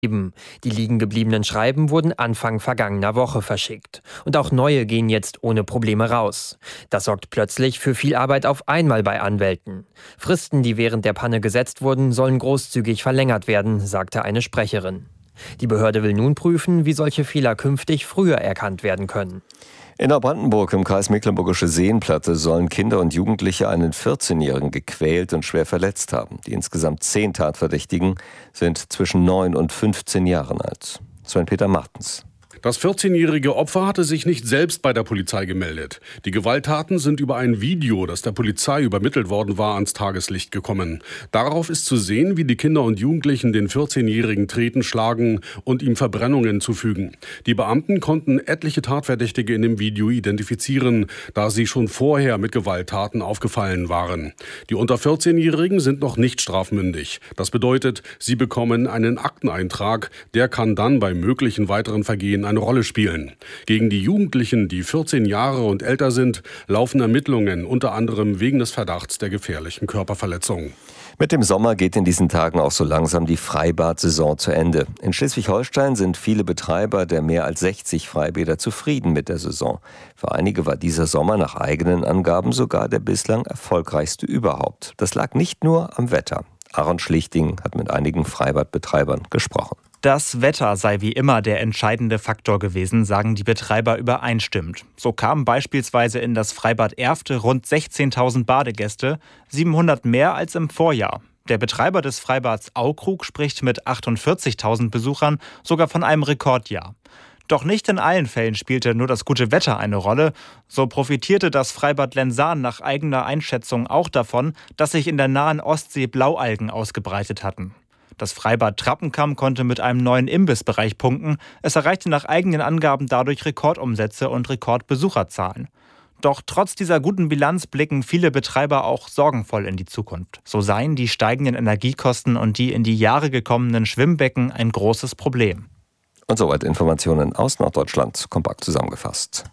Die liegen gebliebenen Schreiben wurden Anfang vergangener Woche verschickt. Und auch neue gehen jetzt ohne Probleme raus. Das sorgt plötzlich für viel Arbeit auf einmal bei Anwälten. Fristen, die während der Panne gesetzt wurden, sollen großzügig verlängert werden, sagte eine Sprecherin. Die Behörde will nun prüfen, wie solche Fehler künftig früher erkannt werden können. In Neubrandenburg im Kreis Mecklenburgische Seenplatte sollen Kinder und Jugendliche einen 14-Jährigen gequält und schwer verletzt haben. Die insgesamt 10 Tatverdächtigen sind zwischen 9 und 15 Jahren alt. Sven-Peter Martens. Das 14-jährige Opfer hatte sich nicht selbst bei der Polizei gemeldet. Die Gewalttaten sind über ein Video, das der Polizei übermittelt worden war, ans Tageslicht gekommen. Darauf ist zu sehen, wie die Kinder und Jugendlichen den 14-jährigen treten, schlagen und ihm Verbrennungen zufügen. Die Beamten konnten etliche Tatverdächtige in dem Video identifizieren, da sie schon vorher mit Gewalttaten aufgefallen waren. Die unter 14-Jährigen sind noch nicht strafmündig. Das bedeutet, sie bekommen einen Akteneintrag, der kann dann bei möglichen weiteren Vergehen eine Rolle spielen. Gegen die Jugendlichen, die 14 Jahre und älter sind, laufen Ermittlungen, unter anderem wegen des Verdachts der gefährlichen Körperverletzung. Mit dem Sommer geht in diesen Tagen auch so langsam die Freibad-Saison zu Ende. In Schleswig-Holstein sind viele Betreiber der mehr als 60 Freibäder zufrieden mit der Saison. Für einige war dieser Sommer nach eigenen Angaben sogar der bislang erfolgreichste überhaupt. Das lag nicht nur am Wetter. Aaron Schlichting hat mit einigen Freibadbetreibern gesprochen. Das Wetter sei wie immer der entscheidende Faktor gewesen, sagen die Betreiber übereinstimmend. So kamen beispielsweise in das Freibad Erfte rund 16.000 Badegäste, 700 mehr als im Vorjahr. Der Betreiber des Freibads Aukrug spricht mit 48.000 Besuchern sogar von einem Rekordjahr. Doch nicht in allen Fällen spielte nur das gute Wetter eine Rolle. So profitierte das Freibad Lensahn nach eigener Einschätzung auch davon, dass sich in der nahen Ostsee Blaualgen ausgebreitet hatten. Das Freibad Trappenkamm konnte mit einem neuen Imbissbereich punkten. Es erreichte nach eigenen Angaben dadurch Rekordumsätze und Rekordbesucherzahlen. Doch trotz dieser guten Bilanz blicken viele Betreiber auch sorgenvoll in die Zukunft. So seien die steigenden Energiekosten und die in die Jahre gekommenen Schwimmbecken ein großes Problem. Und soweit Informationen aus Norddeutschland, kompakt zusammengefasst.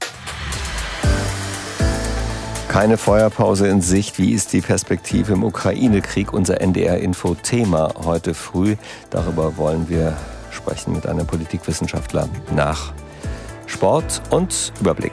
Keine Feuerpause in Sicht. Wie ist die Perspektive im Ukraine-Krieg? Unser NDR-Info-Thema heute früh. Darüber wollen wir sprechen mit einem Politikwissenschaftler nach Sport und Überblick.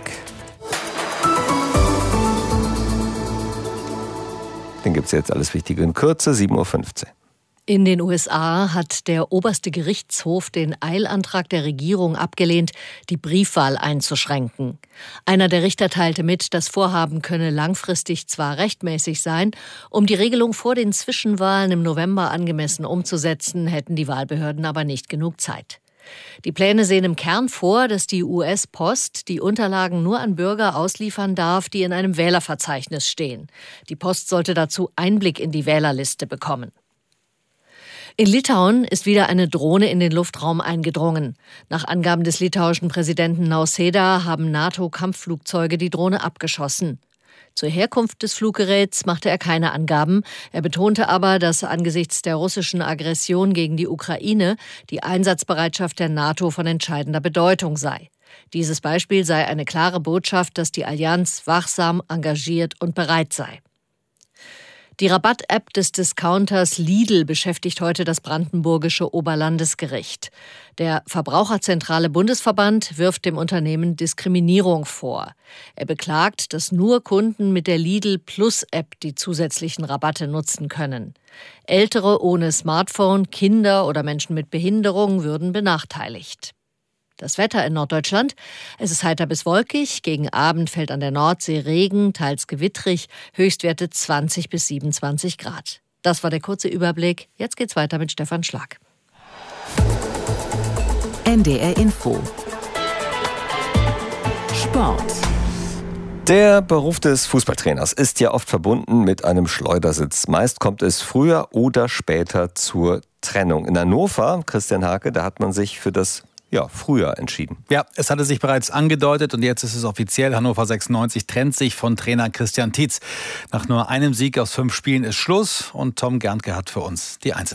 Den gibt es jetzt alles Wichtige in Kürze, 7.15 Uhr. In den USA hat der oberste Gerichtshof den Eilantrag der Regierung abgelehnt, die Briefwahl einzuschränken. Einer der Richter teilte mit, das Vorhaben könne langfristig zwar rechtmäßig sein, um die Regelung vor den Zwischenwahlen im November angemessen umzusetzen, hätten die Wahlbehörden aber nicht genug Zeit. Die Pläne sehen im Kern vor, dass die US-Post die Unterlagen nur an Bürger ausliefern darf, die in einem Wählerverzeichnis stehen. Die Post sollte dazu Einblick in die Wählerliste bekommen. In Litauen ist wieder eine Drohne in den Luftraum eingedrungen. Nach Angaben des litauischen Präsidenten Nausėda haben NATO-Kampfflugzeuge die Drohne abgeschossen. Zur Herkunft des Fluggeräts machte er keine Angaben. Er betonte aber, dass angesichts der russischen Aggression gegen die Ukraine die Einsatzbereitschaft der NATO von entscheidender Bedeutung sei. Dieses Beispiel sei eine klare Botschaft, dass die Allianz wachsam, engagiert und bereit sei. Die Rabatt-App des Discounters Lidl beschäftigt heute das brandenburgische Oberlandesgericht. Der Verbraucherzentrale Bundesverband wirft dem Unternehmen Diskriminierung vor. Er beklagt, dass nur Kunden mit der Lidl Plus-App die zusätzlichen Rabatte nutzen können. Ältere ohne Smartphone, Kinder oder Menschen mit Behinderung würden benachteiligt. Das Wetter in Norddeutschland. Es ist heiter bis wolkig. Gegen Abend fällt an der Nordsee Regen, teils gewittrig. Höchstwerte 20 bis 27 Grad. Das war der kurze Überblick. Jetzt geht's weiter mit Stefan Schlag. NDR Info. Sport. Der Beruf des Fußballtrainers ist ja oft verbunden mit einem Schleudersitz. Meist kommt es früher oder später zur Trennung. In Hannover, Christian Hake, da hat man sich für das früher entschieden. Ja, es hatte sich bereits angedeutet und jetzt ist es offiziell. Hannover 96 trennt sich von Trainer Christian Tietz. Nach nur einem Sieg aus 5 Spielen ist Schluss und Tom Gerntke hat für uns die Einzelheiten.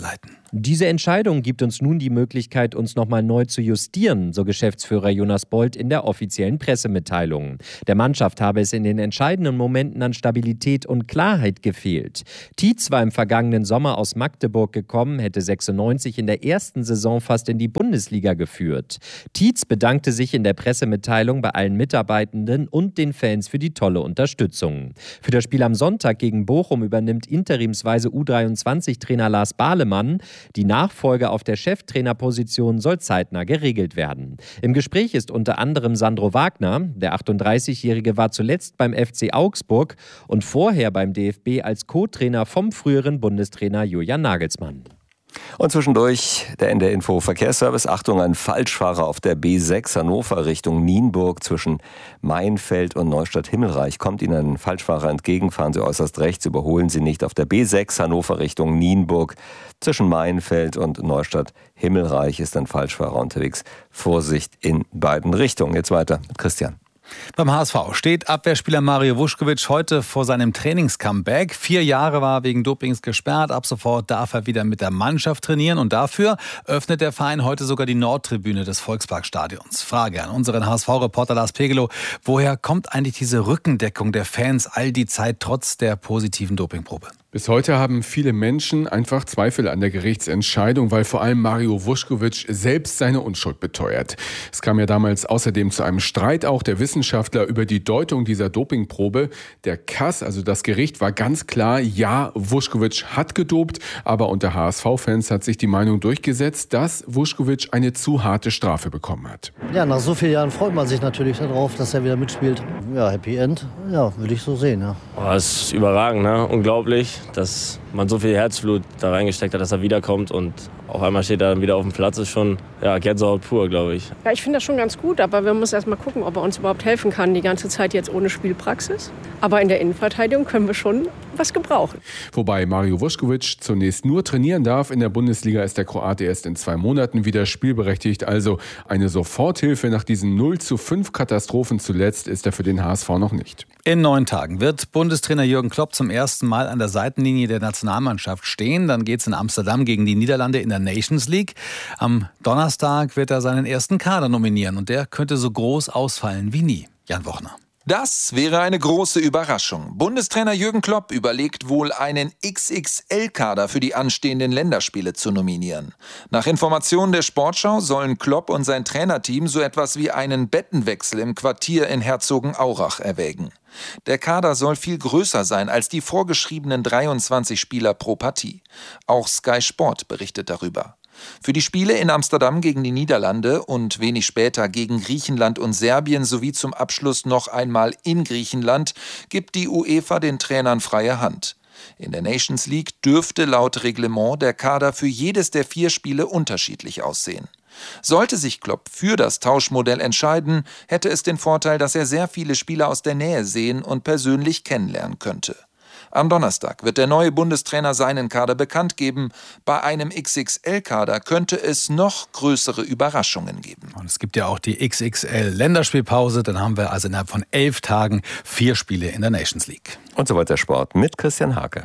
Diese Entscheidung gibt uns nun die Möglichkeit, uns nochmal neu zu justieren, so Geschäftsführer Jonas Bold in der offiziellen Pressemitteilung. Der Mannschaft habe es in den entscheidenden Momenten an Stabilität und Klarheit gefehlt. Tietz war im vergangenen Sommer aus Magdeburg gekommen, hätte 96 in der ersten Saison fast in die Bundesliga geführt. Tietz bedankte sich in der Pressemitteilung bei allen Mitarbeitenden und den Fans für die tolle Unterstützung. Für das Spiel am Sonntag gegen Bochum übernimmt interimsweise U23-Trainer Lars Bahlemann. Die Nachfolge auf der Cheftrainerposition soll zeitnah geregelt werden. Im Gespräch ist unter anderem Sandro Wagner. Der 38-Jährige war zuletzt beim FC Augsburg und vorher beim DFB als Co-Trainer vom früheren Bundestrainer Julian Nagelsmann. Und zwischendurch der NDR Info Verkehrsservice. Achtung, ein Falschfahrer auf der B6 Hannover Richtung Nienburg zwischen Mainfeld und Neustadt-Himmelreich. Kommt Ihnen ein Falschfahrer entgegen, fahren Sie äußerst rechts, überholen Sie nicht. Auf der B6 Hannover Richtung Nienburg zwischen Mainfeld und Neustadt-Himmelreich ist ein Falschfahrer unterwegs. Vorsicht in beiden Richtungen. Jetzt weiter mit Christian. Beim HSV steht Abwehrspieler Mario Vuskovic heute vor seinem Trainingscomeback. 4 Jahre war er wegen Dopings gesperrt. Ab sofort darf er wieder mit der Mannschaft trainieren. Und dafür öffnet der Verein heute sogar die Nordtribüne des Volksparkstadions. Frage an unseren HSV-Reporter Lars Pegelow. Woher kommt eigentlich diese Rückendeckung der Fans all die Zeit trotz der positiven Dopingprobe? Bis heute haben viele Menschen einfach Zweifel an der Gerichtsentscheidung, weil vor allem Mario Vuskovic selbst seine Unschuld beteuert. Es kam ja damals außerdem zu einem Streit auch der Wissenschaftler über die Deutung dieser Dopingprobe. Der KAS, also das Gericht, war ganz klar, ja, Vuskovic hat gedopt, aber unter HSV-Fans hat sich die Meinung durchgesetzt, dass Vuskovic eine zu harte Strafe bekommen hat. Ja, nach so vielen Jahren freut man sich natürlich darauf, dass er wieder mitspielt. Ja, Happy End, ja, würde ich so sehen, ja. Das ist überragend, ne? Unglaublich, dass man so viel Herzblut da reingesteckt hat, dass er wiederkommt und auf einmal steht er dann wieder auf dem Platz. Ist schon Gänsehaut pur, glaube ich. Ja, ich finde das schon ganz gut, aber wir müssen erst mal gucken, ob er uns überhaupt helfen kann, die ganze Zeit jetzt ohne Spielpraxis. Aber in der Innenverteidigung können wir schon was gebrauchen. Wobei Mario Vuskovic zunächst nur trainieren darf. In der Bundesliga ist der Kroate erst in 2 Monaten wieder spielberechtigt. Also eine Soforthilfe nach diesen 0:5 Katastrophen zuletzt ist er für den HSV noch nicht. In 9 Tagen wird Bundestrainer Jürgen Klopp zum ersten Mal an der Seitenlinie der Nationalmannschaft stehen. Dann geht es in Amsterdam gegen die Niederlande in der Nations League. Am Donnerstag wird er seinen ersten Kader nominieren und der könnte so groß ausfallen wie nie. Jan Wochner. Das wäre eine große Überraschung. Bundestrainer Jürgen Klopp überlegt wohl, einen XXL-Kader für die anstehenden Länderspiele zu nominieren. Nach Informationen der Sportschau sollen Klopp und sein Trainerteam so etwas wie einen Bettenwechsel im Quartier in Herzogenaurach erwägen. Der Kader soll viel größer sein als die vorgeschriebenen 23 Spieler pro Partie. Auch Sky Sport berichtet darüber. Für die Spiele in Amsterdam gegen die Niederlande und wenig später gegen Griechenland und Serbien sowie zum Abschluss noch einmal in Griechenland gibt die UEFA den Trainern freie Hand. In der Nations League dürfte laut Reglement der Kader für jedes der 4 Spiele unterschiedlich aussehen. Sollte sich Klopp für das Tauschmodell entscheiden, hätte es den Vorteil, dass er sehr viele Spieler aus der Nähe sehen und persönlich kennenlernen könnte. Am Donnerstag wird der neue Bundestrainer seinen Kader bekannt geben. Bei einem XXL-Kader könnte es noch größere Überraschungen geben. Und es gibt ja auch die XXL-Länderspielpause. Dann haben wir also innerhalb von 11 Tagen 4 Spiele in der Nations League. Und so weiter Sport mit Christian Hake.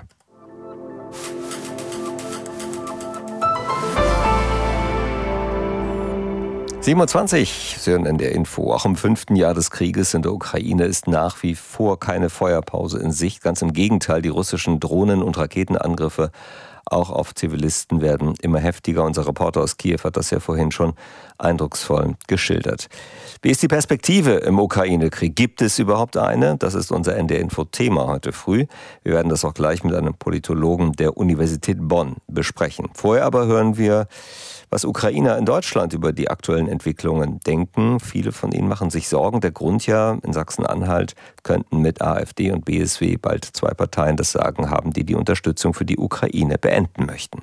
(7:20 Uhr), Sie hören in der Info. Auch im 5. Jahr des Krieges in der Ukraine ist nach wie vor keine Feuerpause in Sicht. Ganz im Gegenteil, die russischen Drohnen- und Raketenangriffe auch auf Zivilisten werden immer heftiger. Unser Reporter aus Kiew hat das ja vorhin schon eindrucksvoll geschildert. Wie ist die Perspektive im Ukraine-Krieg? Gibt es überhaupt eine? Das ist unser NDR-Info-Thema heute früh. Wir werden das auch gleich mit einem Politologen der Universität Bonn besprechen. Vorher aber hören wir, was Ukrainer in Deutschland über die aktuellen Entwicklungen denken. Viele von ihnen machen sich Sorgen. Der Grund ja, in Sachsen-Anhalt könnten mit AfD und BSW bald 2 Parteien das Sagen haben, die die Unterstützung für die Ukraine beenden möchten.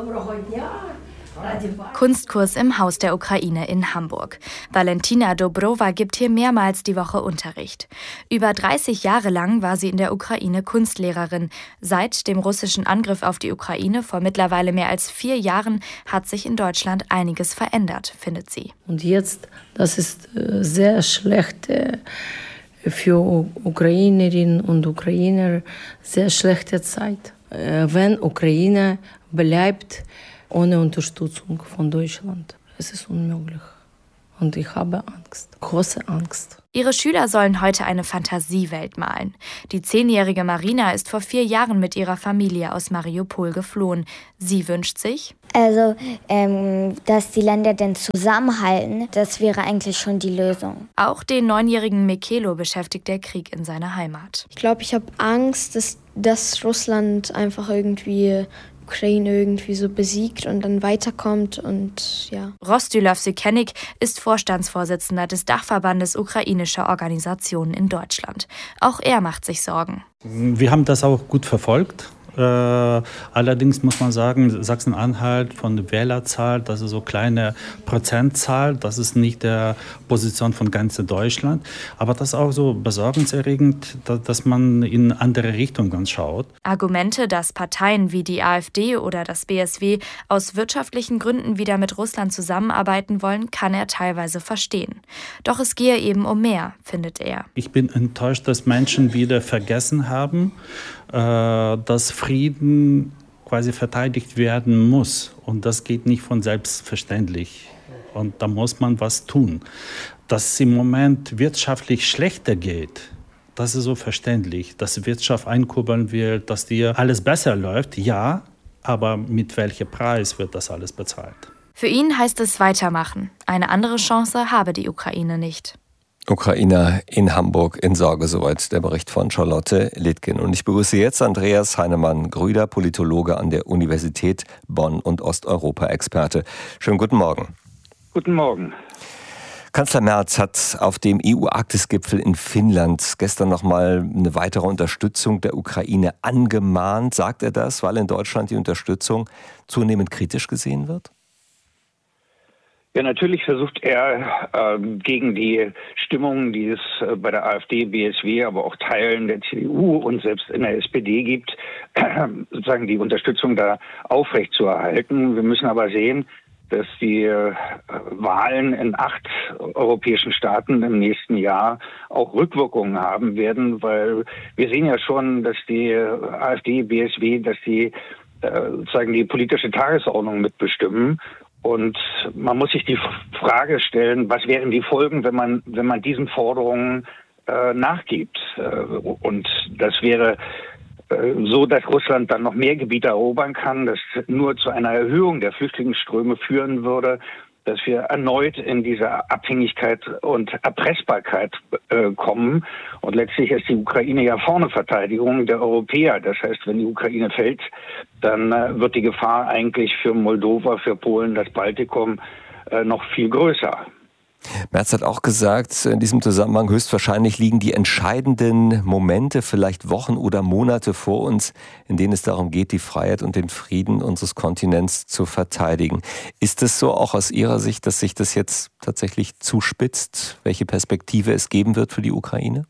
Kunstkurs im Haus der Ukraine in Hamburg. Valentina Dobrova gibt hier mehrmals die Woche Unterricht. Über 30 Jahre lang war sie in der Ukraine Kunstlehrerin. Seit dem russischen Angriff auf die Ukraine vor mittlerweile mehr als 4 Jahren hat sich in Deutschland einiges verändert, findet sie. Und jetzt, das ist sehr schlecht für Ukrainerinnen und Ukrainer, sehr schlechte Zeit. Wenn Ukraine bleibt ohne Unterstützung von Deutschland. Es ist unmöglich. Und ich habe Angst, große Angst. Ihre Schüler sollen heute eine Fantasiewelt malen. Die 10-jährige Marina ist vor 4 Jahren mit ihrer Familie aus Mariupol geflohen. Sie wünscht sich, dass die Länder denn zusammenhalten, das wäre eigentlich schon die Lösung. Auch den 9-jährigen Mikelo beschäftigt der Krieg in seiner Heimat. Ich glaube, ich habe Angst, dass Russland einfach irgendwie Ukraine irgendwie so besiegt und dann weiterkommt und ja. Rostylaw Sykenik ist Vorstandsvorsitzender des Dachverbandes ukrainischer Organisationen in Deutschland. Auch er macht sich Sorgen. Wir haben das auch gut verfolgt. Allerdings muss man sagen, Sachsen-Anhalt von der Wählerzahl, das ist so kleine Prozentzahl, das ist nicht der Position von ganz Deutschland. Aber das ist auch so besorgniserregend, dass man in andere Richtungen schaut. Argumente, dass Parteien wie die AfD oder das BSW aus wirtschaftlichen Gründen wieder mit Russland zusammenarbeiten wollen, kann er teilweise verstehen. Doch es gehe eben um mehr, findet er. Ich bin enttäuscht, dass Menschen wieder vergessen haben, dass Frieden quasi verteidigt werden muss. Und das geht nicht von selbstverständlich. Und da muss man was tun. Dass es im Moment wirtschaftlich schlechter geht, das ist so verständlich. Dass die Wirtschaft einkurbeln will, dass dir alles besser läuft, ja, aber mit welchem Preis wird das alles bezahlt? Für ihn heißt es weitermachen. Eine andere Chance habe die Ukraine nicht. Ukrainer in Hamburg in Sorge, soweit der Bericht von Charlotte Littgen. Und ich begrüße jetzt Andreas Heinemann-Grüder, Politologe an der Universität Bonn und Osteuropa-Experte. Schönen guten Morgen. Guten Morgen. Kanzler Merz hat auf dem EU-Arktis-Gipfel in Finnland gestern nochmal eine weitere Unterstützung der Ukraine angemahnt. Sagt er das, weil in Deutschland die Unterstützung zunehmend kritisch gesehen wird? Ja, natürlich versucht er gegen die Stimmung, die es bei der AfD, BSW, aber auch Teilen der CDU und selbst in der SPD gibt, sozusagen die Unterstützung da aufrechtzuerhalten. Wir müssen aber sehen, dass die Wahlen in 8 europäischen Staaten im nächsten Jahr auch Rückwirkungen haben werden, weil wir sehen ja schon, dass die AfD, BSW, dass die sozusagen die politische Tagesordnung mitbestimmen. Und man muss sich die Frage stellen, was wären die Folgen, wenn man diesen Forderungen nachgibt? Und das wäre so, dass Russland dann noch mehr Gebiete erobern kann, das nur zu einer Erhöhung der Flüchtlingsströme führen würde, dass wir erneut in diese Abhängigkeit und Erpressbarkeit kommen. Und letztlich ist die Ukraine ja vorne Verteidigung der Europäer. Das heißt, wenn die Ukraine fällt, dann wird die Gefahr eigentlich für Moldova, für Polen, das Baltikum noch viel größer. Merz hat auch gesagt, in diesem Zusammenhang höchstwahrscheinlich liegen die entscheidenden Momente, vielleicht Wochen oder Monate vor uns, in denen es darum geht, die Freiheit und den Frieden unseres Kontinents zu verteidigen. Ist es so auch aus Ihrer Sicht, dass sich das jetzt tatsächlich zuspitzt, welche Perspektive es geben wird für die Ukraine?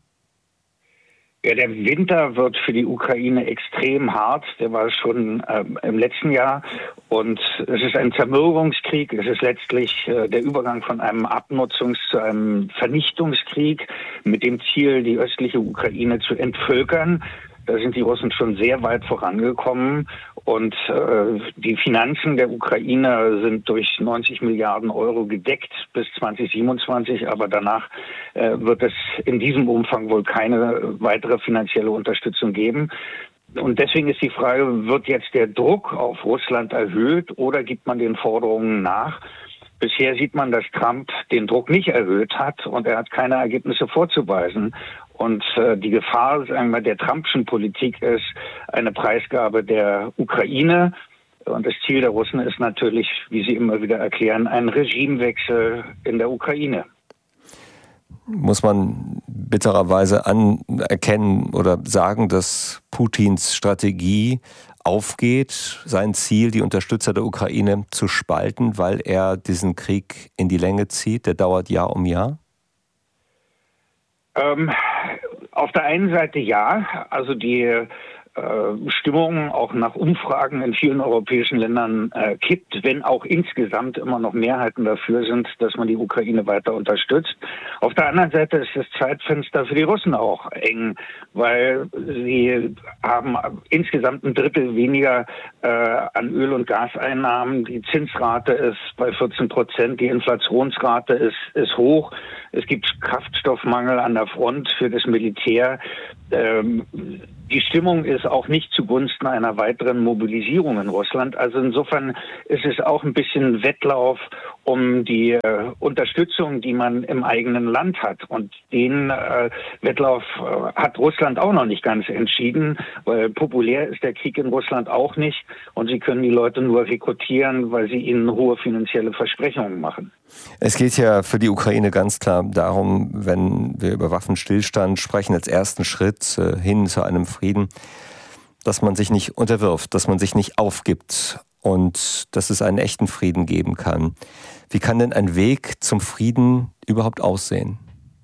Ja, der Winter wird für die Ukraine extrem hart. Der war schon im letzten Jahr. Und es ist ein Zermürbungskrieg. Es ist letztlich der Übergang von einem Abnutzungs- zu einem Vernichtungskrieg mit dem Ziel, die östliche Ukraine zu entvölkern. Da sind die Russen schon sehr weit vorangekommen. Und die Finanzen der Ukraine sind durch 90 Milliarden Euro gedeckt bis 2027. Aber danach wird es in diesem Umfang wohl keine weitere finanzielle Unterstützung geben. Und deswegen ist die Frage, wird jetzt der Druck auf Russland erhöht oder gibt man den Forderungen nach? Bisher sieht man, dass Trump den Druck nicht erhöht hat und er hat keine Ergebnisse vorzuweisen. Und die Gefahr, sagen wir, der Trumpschen Politik ist eine Preisgabe der Ukraine. Und das Ziel der Russen ist natürlich, wie sie immer wieder erklären, ein Regimewechsel in der Ukraine. Muss man bittererweise anerkennen oder sagen, dass Putins Strategie aufgeht, sein Ziel, die Unterstützer der Ukraine zu spalten, weil er diesen Krieg in die Länge zieht, der dauert Jahr um Jahr? Auf der einen Seite ja, also die Stimmung auch nach Umfragen in vielen europäischen Ländern kippt, wenn auch insgesamt immer noch Mehrheiten dafür sind, dass man die Ukraine weiter unterstützt. Auf der anderen Seite ist das Zeitfenster für die Russen auch eng, weil sie haben insgesamt 1/3 weniger an Öl- und Gaseinnahmen. Die Zinsrate ist bei 14%, die Inflationsrate ist hoch. Es gibt Kraftstoffmangel an der Front für das Militär. Die Stimmung ist auch nicht zugunsten einer weiteren Mobilisierung in Russland. Also insofern ist es auch ein bisschen Wettlauf um die Unterstützung, die man im eigenen Land hat. Und den Wettlauf hat Russland auch noch nicht ganz entschieden, weil populär ist der Krieg in Russland auch nicht. Und sie können die Leute nur rekrutieren, weil sie ihnen hohe finanzielle Versprechungen machen. Es geht ja für die Ukraine ganz klar darum, wenn wir über Waffenstillstand sprechen, als ersten Schritt hin zu einem Frieden, dass man sich nicht unterwirft, dass man sich nicht aufgibt und dass es einen echten Frieden geben kann. Wie kann denn ein Weg zum Frieden überhaupt aussehen?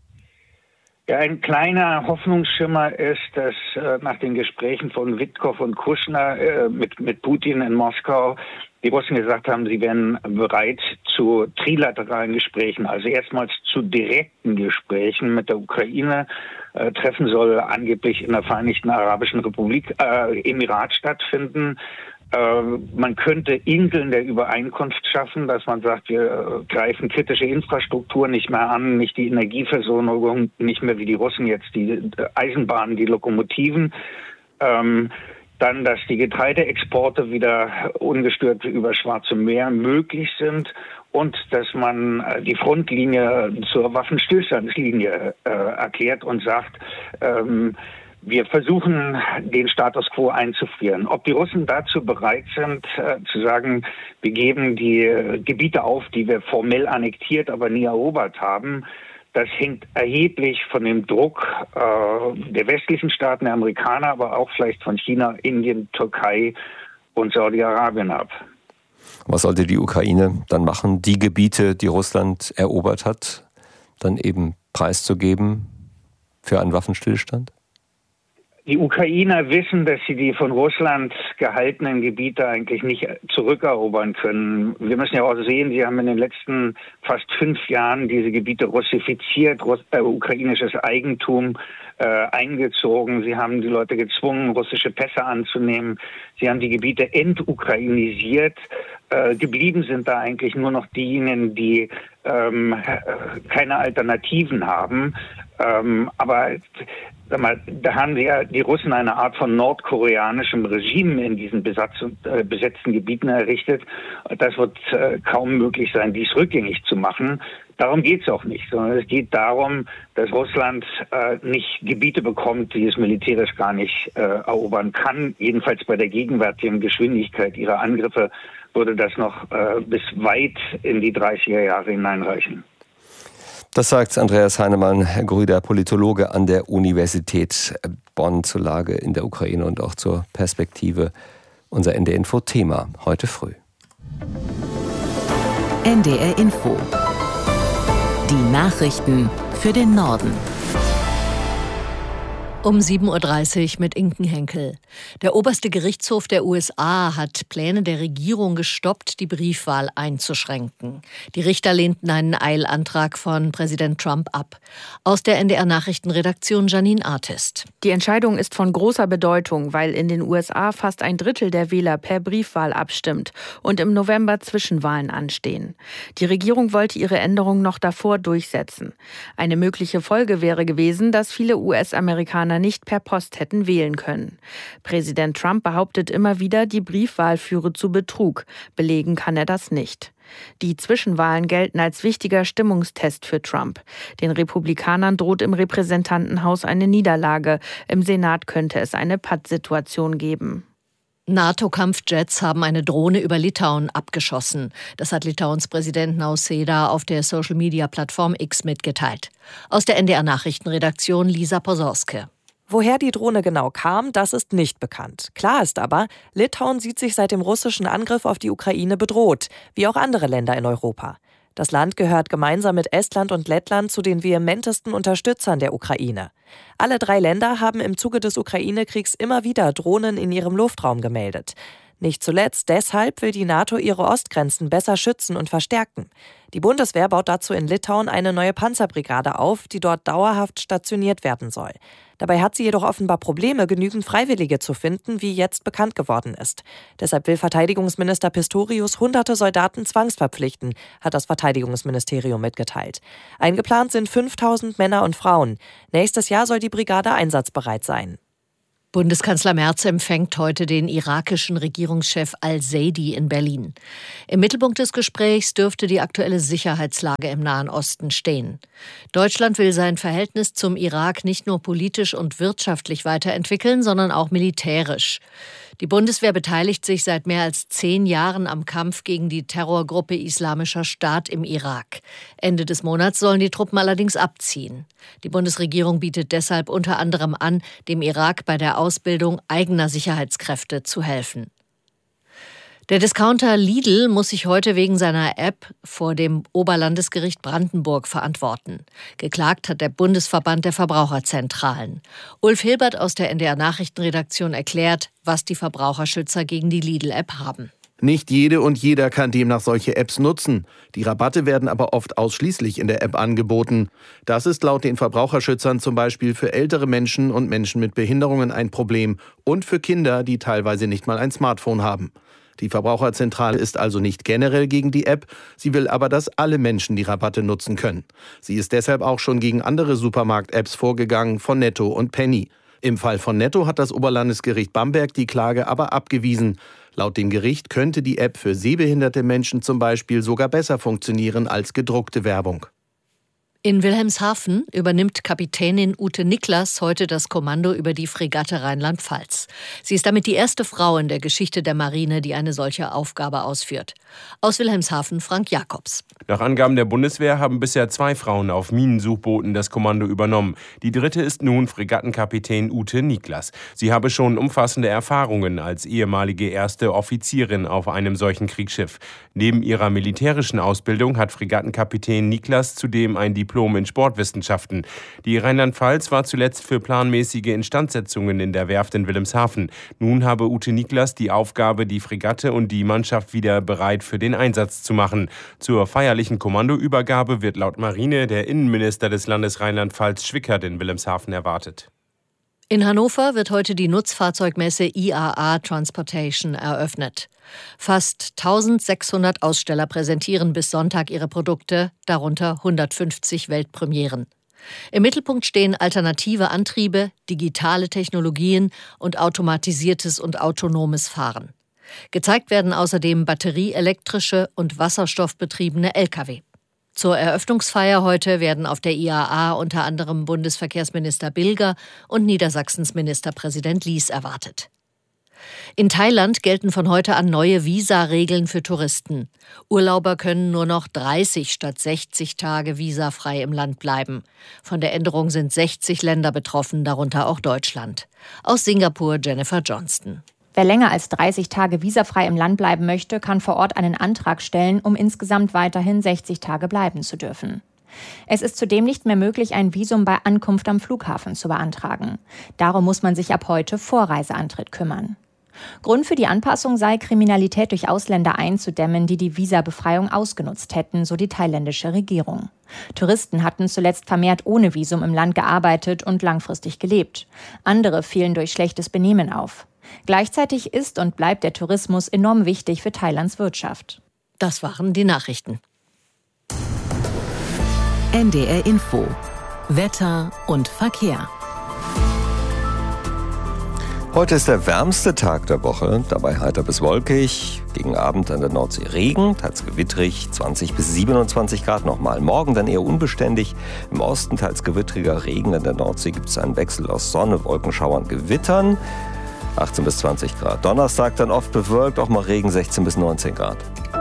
Ja, ein kleiner Hoffnungsschimmer ist, dass nach den Gesprächen von Witkow und Kushner mit Putin in Moskau die Russen gesagt haben, sie wären bereit zu trilateralen Gesprächen, also erstmals zu direkten Gesprächen mit der Ukraine. Treffen soll angeblich in der Vereinigten Arabischen Republik, Emirat stattfinden. Man könnte Inseln der Übereinkunft schaffen, dass man sagt, wir greifen kritische Infrastruktur nicht mehr an, nicht die Energieversorgung, nicht mehr wie die Russen jetzt die Eisenbahnen, die Lokomotiven. Dann, dass die Getreideexporte wieder ungestört über Schwarze Meer möglich sind und dass man die Frontlinie zur Waffenstillstandslinie erklärt und sagt, wir versuchen, den Status quo einzufrieren. Ob die Russen dazu bereit sind, zu sagen, wir geben die Gebiete auf, die wir formell annektiert, aber nie erobert haben, das hängt erheblich von dem Druck der westlichen Staaten, der Amerikaner, aber auch vielleicht von China, Indien, Türkei und Saudi-Arabien ab. Was sollte die Ukraine dann machen, die Gebiete, die Russland erobert hat, dann eben preiszugeben für einen Waffenstillstand? Die Ukrainer wissen, dass sie die von Russland gehaltenen Gebiete eigentlich nicht zurückerobern können. Wir müssen ja auch sehen, sie haben in den letzten fast 5 Jahren diese Gebiete russifiziert, ukrainisches Eigentum eingezogen. Sie haben die Leute gezwungen, russische Pässe anzunehmen. Sie haben die Gebiete entukrainisiert. Geblieben sind da eigentlich nur noch diejenigen, die keine Alternativen haben. Aber da haben die Russen eine Art von nordkoreanischem Regime in diesen besetzten Gebieten errichtet. Das wird kaum möglich sein, dies rückgängig zu machen. Darum geht es auch nicht, sondern es geht darum, dass Russland nicht Gebiete bekommt, die es militärisch gar nicht erobern kann. Jedenfalls bei der gegenwärtigen Geschwindigkeit ihrer Angriffe würde das noch bis weit in die 30er Jahre hineinreichen. Das sagt Andreas Heinemann, Grüder Politologe an der Universität Bonn zur Lage in der Ukraine und auch zur Perspektive. Unser NDR Info Thema heute früh. NDR Info. Die Nachrichten für den Norden. Um 7.30 Uhr mit Inken Henkel. Der oberste Gerichtshof der USA hat Pläne der Regierung gestoppt, die Briefwahl einzuschränken. Die Richter lehnten einen Eilantrag von Präsident Trump ab. Aus der NDR-Nachrichtenredaktion Janine Artist. Die Entscheidung ist von großer Bedeutung, weil in den USA fast 1/3 der Wähler per Briefwahl abstimmt und im November Zwischenwahlen anstehen. Die Regierung wollte ihre Änderung noch davor durchsetzen. Eine mögliche Folge wäre gewesen, dass viele US-Amerikaner nicht per Post hätten wählen können. Präsident Trump behauptet immer wieder, die Briefwahl führe zu Betrug. Belegen kann er das nicht. Die Zwischenwahlen gelten als wichtiger Stimmungstest für Trump. Den Republikanern droht im Repräsentantenhaus eine Niederlage. Im Senat könnte es eine Pattsituation geben. NATO-Kampfjets haben eine Drohne über Litauen abgeschossen. Das hat Litauens Präsident Nausėda auf der Social-Media-Plattform X mitgeteilt. Aus der NDR-Nachrichtenredaktion Lisa Posorske. Woher die Drohne genau kam, das ist nicht bekannt. Klar ist aber, Litauen sieht sich seit dem russischen Angriff auf die Ukraine bedroht, wie auch andere Länder in Europa. Das Land gehört gemeinsam mit Estland und Lettland zu den vehementesten Unterstützern der Ukraine. Alle 3 Länder haben im Zuge des Ukraine-Kriegs immer wieder Drohnen in ihrem Luftraum gemeldet. Nicht zuletzt deshalb will die NATO ihre Ostgrenzen besser schützen und verstärken. Die Bundeswehr baut dazu in Litauen eine neue Panzerbrigade auf, die dort dauerhaft stationiert werden soll. Dabei hat sie jedoch offenbar Probleme, genügend Freiwillige zu finden, wie jetzt bekannt geworden ist. Deshalb will Verteidigungsminister Pistorius hunderte Soldaten zwangsverpflichten, hat das Verteidigungsministerium mitgeteilt. Eingeplant sind 5.000 Männer und Frauen. Nächstes Jahr soll die Brigade einsatzbereit sein. Bundeskanzler Merz empfängt heute den irakischen Regierungschef al-Seidi in Berlin. Im Mittelpunkt des Gesprächs dürfte die aktuelle Sicherheitslage im Nahen Osten stehen. Deutschland will sein Verhältnis zum Irak nicht nur politisch und wirtschaftlich weiterentwickeln, sondern auch militärisch. Die Bundeswehr beteiligt sich seit mehr als 10 Jahren am Kampf gegen die Terrorgruppe Islamischer Staat im Irak. Ende des Monats sollen die Truppen allerdings abziehen. Die Bundesregierung bietet deshalb unter anderem an, dem Irak bei der Ausbildung eigener Sicherheitskräfte zu helfen. Der Discounter Lidl muss sich heute wegen seiner App vor dem Oberlandesgericht Brandenburg verantworten. Geklagt hat der Bundesverband der Verbraucherzentralen. Ulf Hilbert aus der NDR-Nachrichtenredaktion erklärt, was die Verbraucherschützer gegen die Lidl-App haben. Nicht jede und jeder kann demnach solche Apps nutzen. Die Rabatte werden aber oft ausschließlich in der App angeboten. Das ist laut den Verbraucherschützern zum Beispiel für ältere Menschen und Menschen mit Behinderungen ein Problem und für Kinder, die teilweise nicht mal ein Smartphone haben. Die Verbraucherzentrale ist also nicht generell gegen die App, sie will aber, dass alle Menschen die Rabatte nutzen können. Sie ist deshalb auch schon gegen andere Supermarkt-Apps vorgegangen, von Netto und Penny. Im Fall von Netto hat das Oberlandesgericht Bamberg die Klage aber abgewiesen. Laut dem Gericht könnte die App für sehbehinderte Menschen zum Beispiel sogar besser funktionieren als gedruckte Werbung. In Wilhelmshaven übernimmt Kapitänin Ute Niklas heute das Kommando über die Fregatte Rheinland-Pfalz. Sie ist damit die erste Frau in der Geschichte der Marine, die eine solche Aufgabe ausführt. Aus Wilhelmshaven Frank Jakobs. Nach Angaben der Bundeswehr haben bisher 2 Frauen auf Minensuchbooten das Kommando übernommen. Die dritte ist nun Fregattenkapitän Ute Niklas. Sie habe schon umfassende Erfahrungen als ehemalige erste Offizierin auf einem solchen Kriegsschiff. Neben ihrer militärischen Ausbildung hat Fregattenkapitän Niklas zudem ein Diplom in Sportwissenschaften. Die Rheinland-Pfalz war zuletzt für planmäßige Instandsetzungen in der Werft in Wilhelmshaven. Nun habe Ute Niklas die Aufgabe, die Fregatte und die Mannschaft wieder bereit für den Einsatz zu machen. Zur feierlichen Kommandoübergabe wird laut Marine der Innenminister des Landes Rheinland-Pfalz Schwickert in Wilhelmshaven erwartet. In Hannover wird heute die Nutzfahrzeugmesse IAA Transportation eröffnet. Fast 1600 Aussteller präsentieren bis Sonntag ihre Produkte, darunter 150 Weltpremieren. Im Mittelpunkt stehen alternative Antriebe, digitale Technologien und automatisiertes und autonomes Fahren. Gezeigt werden außerdem batterieelektrische und wasserstoffbetriebene Lkw. Zur Eröffnungsfeier heute werden auf der IAA unter anderem Bundesverkehrsminister Bilger und Niedersachsens Ministerpräsident Lies erwartet. In Thailand gelten von heute an neue Visa-Regeln für Touristen. Urlauber können nur noch 30 statt 60 Tage visafrei im Land bleiben. Von der Änderung sind 60 Länder betroffen, darunter auch Deutschland. Aus Singapur Jennifer Johnston. Wer länger als 30 Tage visafrei im Land bleiben möchte, kann vor Ort einen Antrag stellen, um insgesamt weiterhin 60 Tage bleiben zu dürfen. Es ist zudem nicht mehr möglich, ein Visum bei Ankunft am Flughafen zu beantragen. Darum muss man sich ab heute vor Reiseantritt kümmern. Grund für die Anpassung sei, Kriminalität durch Ausländer einzudämmen, die die Visabefreiung ausgenutzt hätten, so die thailändische Regierung. Touristen hatten zuletzt vermehrt ohne Visum im Land gearbeitet und langfristig gelebt. Andere fielen durch schlechtes Benehmen auf. Gleichzeitig ist und bleibt der Tourismus enorm wichtig für Thailands Wirtschaft. Das waren die Nachrichten. NDR Info. Wetter und Verkehr. Heute ist der wärmste Tag der Woche, dabei heiter bis wolkig. Gegen Abend an der Nordsee Regen, teils gewittrig, 20 bis 27 Grad nochmal. Morgen dann eher unbeständig. Im Osten teils gewittriger Regen, an der Nordsee gibt es einen Wechsel aus Sonne, Wolkenschauern, Gewittern. 18 bis 20 Grad. Donnerstag dann oft bewölkt, auch mal Regen, 16 bis 19 Grad.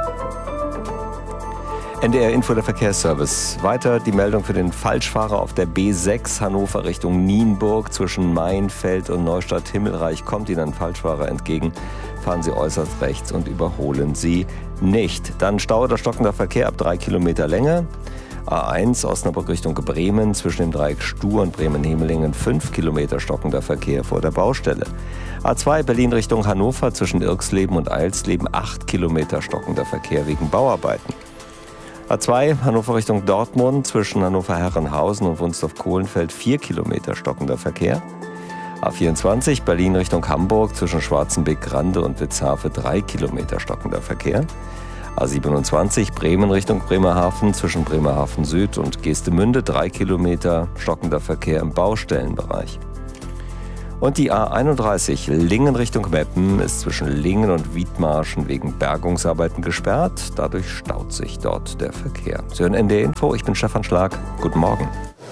NDR Info, der Verkehrsservice. Weiter die Meldung für den Falschfahrer auf der B6 Hannover Richtung Nienburg. Zwischen Mainfeld und Neustadt-Himmelreich kommt Ihnen ein Falschfahrer entgegen. Fahren Sie äußerst rechts und überholen Sie nicht. Dann Stau oder stockender Verkehr ab 3 Kilometer Länge. A1 Osnabrück Richtung Bremen zwischen dem Dreieck Stuhr und Bremen-Hemelingen 5 Kilometer stockender Verkehr vor der Baustelle. A2 Berlin Richtung Hannover zwischen Irxleben und Eilsleben 8 Kilometer stockender Verkehr wegen Bauarbeiten. A2 Hannover Richtung Dortmund zwischen Hannover-Herrenhausen und Wunsdorf-Kohlenfeld 4 Kilometer stockender Verkehr. A24 Berlin Richtung Hamburg zwischen Schwarzenbeck-Grande und Witzhafe 3 Kilometer stockender Verkehr. A27 Bremen Richtung Bremerhaven zwischen Bremerhaven Süd und Geestemünde 3 Kilometer stockender Verkehr im Baustellenbereich. Und die A31 Lingen Richtung Meppen ist zwischen Lingen und Wiedmarschen wegen Bergungsarbeiten gesperrt. Dadurch staut sich dort der Verkehr. Sie hören NDR Info, ich bin Stefan Schlag. Guten Morgen.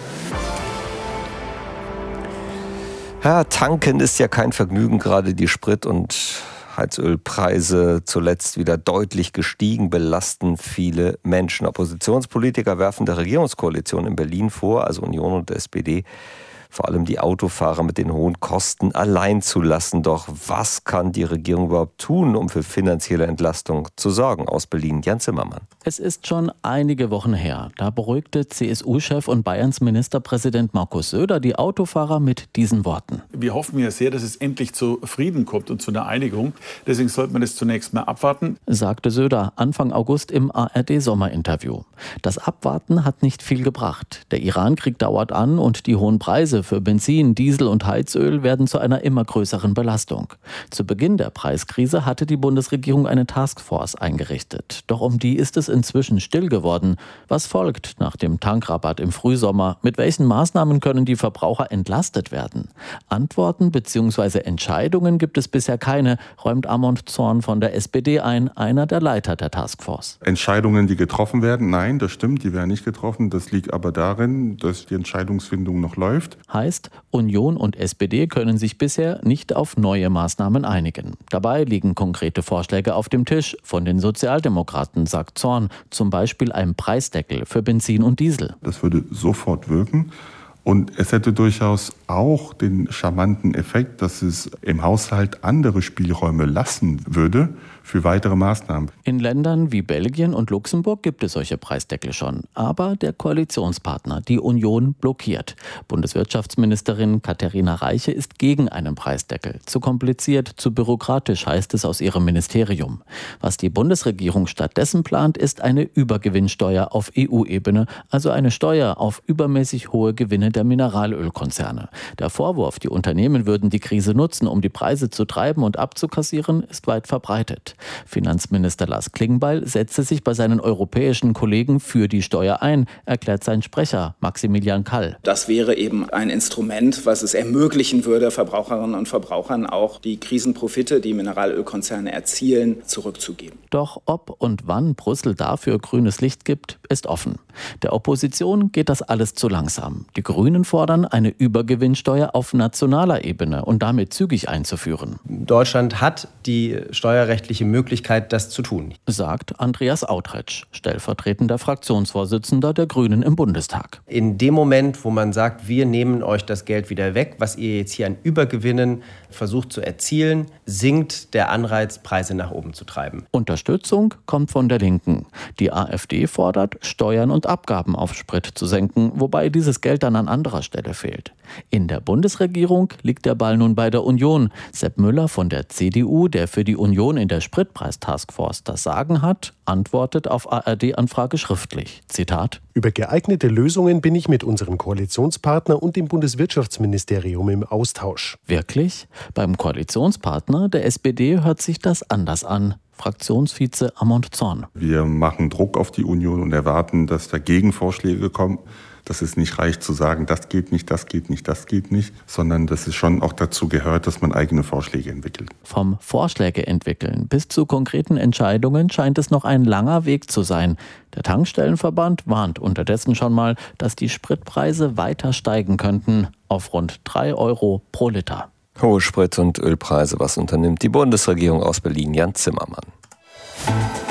Ja, tanken ist ja kein Vergnügen, gerade die Sprit- und Heizölpreise zuletzt wieder deutlich gestiegen, belasten viele Menschen. Oppositionspolitiker werfen der Regierungskoalition in Berlin vor, also Union und SPD, vor allem die Autofahrer mit den hohen Kosten allein zu lassen. Doch was kann die Regierung überhaupt tun, um für finanzielle Entlastung zu sorgen? Aus Berlin, Jan Zimmermann. Es ist schon einige Wochen her. Da beruhigte CSU-Chef und Bayerns Ministerpräsident Markus Söder die Autofahrer mit diesen Worten. Wir hoffen ja sehr, dass es endlich zu Frieden kommt und zu einer Einigung. Deswegen sollte man das zunächst mal abwarten, sagte Söder Anfang August im ARD-Sommerinterview. Das Abwarten hat nicht viel gebracht. Der Iran-Krieg dauert an und die hohen Preise für Benzin, Diesel und Heizöl werden zu einer immer größeren Belastung. Zu Beginn der Preiskrise hatte die Bundesregierung eine Taskforce eingerichtet. Doch um die ist es inzwischen still geworden. Was folgt nach dem Tankrabatt im Frühsommer? Mit welchen Maßnahmen können die Verbraucher entlastet werden? Antworten bzw. Entscheidungen gibt es bisher keine, räumt Amond Zorn von der SPD ein, einer der Leiter der Taskforce. Entscheidungen, die getroffen werden, nein, das stimmt, die werden nicht getroffen. Das liegt aber darin, dass die Entscheidungsfindung noch läuft. Heißt, Union und SPD können sich bisher nicht auf neue Maßnahmen einigen. Dabei liegen konkrete Vorschläge auf dem Tisch von den Sozialdemokraten, sagt Zorn, zum Beispiel ein Preisdeckel für Benzin und Diesel. Das würde sofort wirken. Und es hätte durchaus auch den charmanten Effekt, dass es im Haushalt andere Spielräume lassen würde für weitere Maßnahmen. In Ländern wie Belgien und Luxemburg gibt es solche Preisdeckel schon. Aber der Koalitionspartner, die Union, blockiert. Bundeswirtschaftsministerin Katharina Reiche ist gegen einen Preisdeckel. Zu kompliziert, zu bürokratisch, heißt es aus ihrem Ministerium. Was die Bundesregierung stattdessen plant, ist eine Übergewinnsteuer auf EU-Ebene, also eine Steuer auf übermäßig hohe Gewinne der Mineralölkonzerne. Der Vorwurf, die Unternehmen würden die Krise nutzen, um die Preise zu treiben und abzukassieren, ist weit verbreitet. Finanzminister Lars Klingbeil setzte sich bei seinen europäischen Kollegen für die Steuer ein, erklärt sein Sprecher Maximilian Kall. Das wäre eben ein Instrument, was es ermöglichen würde, Verbraucherinnen und Verbrauchern auch die Krisenprofite, die Mineralölkonzerne erzielen, zurückzugeben. Doch ob und wann Brüssel dafür grünes Licht gibt, ist offen. Der Opposition geht das alles zu langsam. Die Grünen fordern, eine Übergewinnsteuer auf nationaler Ebene und damit zügig einzuführen. Deutschland hat die steuerrechtliche Möglichkeit, das zu tun, sagt Andreas Autretsch, stellvertretender Fraktionsvorsitzender der Grünen im Bundestag. In dem Moment, wo man sagt, wir nehmen euch das Geld wieder weg, was ihr jetzt hier an Übergewinnen versucht zu erzielen, sinkt der Anreiz, Preise nach oben zu treiben. Unterstützung kommt von der Linken. Die AfD fordert, Steuern und Abgaben auf Sprit zu senken, wobei dieses Geld dann an anderer Stelle fehlt. In der Bundesregierung liegt der Ball nun bei der Union. Sepp Müller von der CDU, der für die Union in der Spritpreistaskforce das Sagen hat, antwortet auf ARD-Anfrage schriftlich. Zitat: Über geeignete Lösungen bin ich mit unserem Koalitionspartner und dem Bundeswirtschaftsministerium im Austausch. Wirklich? Beim Koalitionspartner der SPD hört sich das anders an. Fraktionsvize Amond Zorn. Wir machen Druck auf die Union und erwarten, dass da Gegenvorschläge kommen. Dass es nicht reicht zu sagen, das geht nicht, das geht nicht, das geht nicht, sondern dass es schon auch dazu gehört, dass man eigene Vorschläge entwickelt. Vom Vorschläge entwickeln bis zu konkreten Entscheidungen scheint es noch ein langer Weg zu sein. Der Tankstellenverband warnt unterdessen schon mal, dass die Spritpreise weiter steigen könnten auf rund 3 Euro pro Liter. Hohe Sprit- und Ölpreise, was unternimmt die Bundesregierung? Aus Berlin, Jan Zimmermann.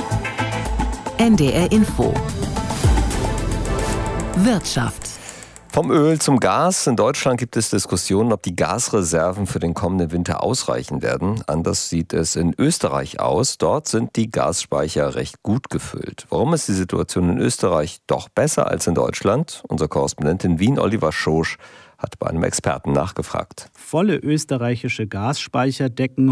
NDR Info Wirtschaft. Vom Öl zum Gas. In Deutschland gibt es Diskussionen, ob die Gasreserven für den kommenden Winter ausreichen werden. Anders sieht es in Österreich aus. Dort sind die Gasspeicher recht gut gefüllt. Warum ist die Situation in Österreich doch besser als in Deutschland? Unser Korrespondent in Wien, Oliver Schosch, hat bei einem Experten nachgefragt. Volle österreichische Gasspeicher decken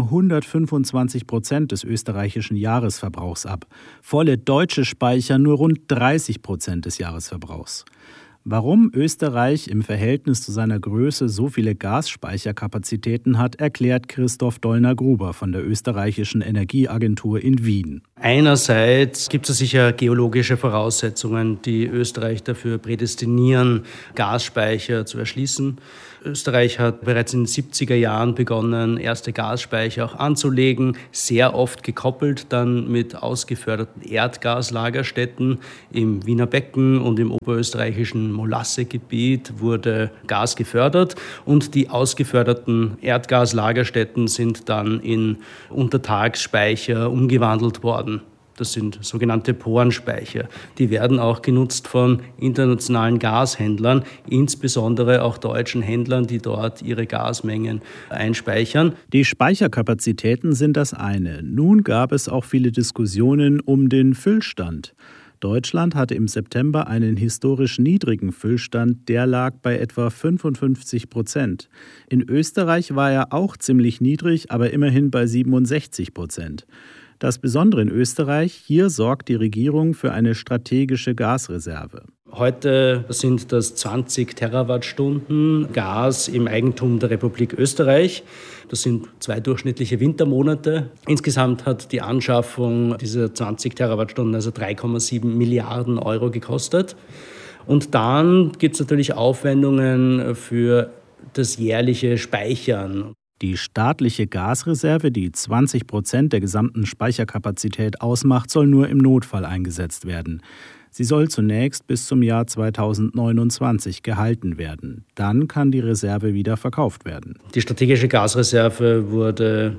125% des österreichischen Jahresverbrauchs ab. Volle deutsche Speicher nur rund 30% des Jahresverbrauchs. Warum Österreich im Verhältnis zu seiner Größe so viele Gasspeicherkapazitäten hat, erklärt Christoph Dollner-Gruber von der österreichischen Energieagentur in Wien. Einerseits gibt es sicher geologische Voraussetzungen, die Österreich dafür prädestinieren, Gasspeicher zu erschließen. Österreich hat bereits in den 70er Jahren begonnen, erste Gasspeicher auch anzulegen, sehr oft gekoppelt dann mit ausgeförderten Erdgaslagerstätten. Im Wiener Becken und im oberösterreichischen Molassegebiet wurde Gas gefördert und die ausgeförderten Erdgaslagerstätten sind dann in Untertagsspeicher umgewandelt worden. Das sind sogenannte Porenspeicher. Die werden auch genutzt von internationalen Gashändlern, insbesondere auch deutschen Händlern, die dort ihre Gasmengen einspeichern. Die Speicherkapazitäten sind das eine. Nun gab es auch viele Diskussionen um den Füllstand. Deutschland hatte im September einen historisch niedrigen Füllstand, der lag bei etwa 55%. In Österreich war er auch ziemlich niedrig, aber immerhin bei 67%. Das Besondere in Österreich, hier sorgt die Regierung für eine strategische Gasreserve. Heute sind das 20 Terawattstunden Gas im Eigentum der Republik Österreich. Das sind 2 durchschnittliche Wintermonate. Insgesamt hat die Anschaffung dieser 20 Terawattstunden also 3,7 Milliarden Euro gekostet. Und dann gibt es natürlich Aufwendungen für das jährliche Speichern. Die staatliche Gasreserve, die 20% der gesamten Speicherkapazität ausmacht, soll nur im Notfall eingesetzt werden. Sie soll zunächst bis zum Jahr 2029 gehalten werden. Dann kann die Reserve wieder verkauft werden. Die strategische Gasreserve wurde